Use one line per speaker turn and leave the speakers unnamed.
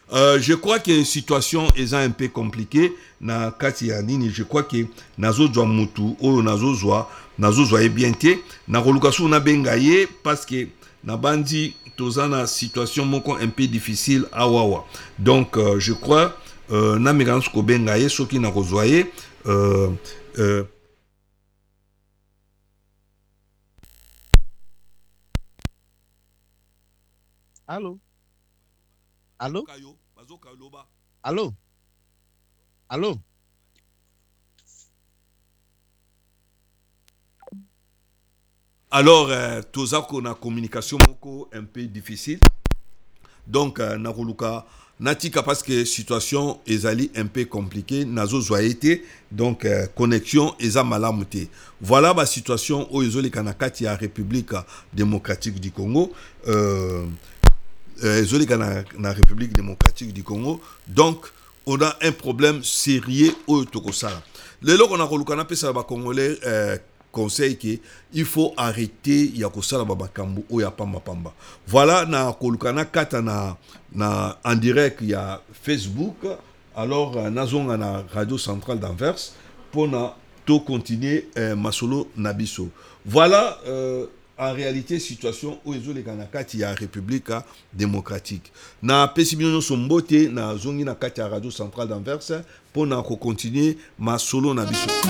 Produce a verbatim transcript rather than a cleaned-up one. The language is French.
Euh, je crois que la situation est un peu compliquée na kati ya nini. Je crois que nazo jwa mutu o nazo jwa nazo jwa ebiente na kolukasu na bengaye parce que na bandi tozana situation moko un peu difficile à wawa. Donc euh, je crois euh, na mekans ko bengaye soki na kozwaye euh, euh,
Allô? Allô? Allô? Allô?
alors euh, toza ko na communication moko un peu difficile. Donc euh, na koluka natika parce que situation ezali un peu compliquée nazo zoaité donc euh, connexion eza malamu te. Voilà la situation au ezoli kanakati ya République démocratique du Congo. Euh, euh, ezoli kana na République démocratique du Congo. Donc on a un problème sérieux au tokosala. Lelo on a koluka na pesa ba congolais euh, conseil que il faut arrêter ya kosala babakambu o ya pamba pamba. Voilà na kolukana kata na na en direct ya Facebook. Alors euh, nazonga na radio centrale d'Anvers pour na to continuer euh, masolo nabiso. Voilà euh, en réalité situation où ils ont les kanakati ya République démocratique. Na pesibino sombote na zongi na kati ya radio centrale d'Anvers pour na continuer masolo nabiso.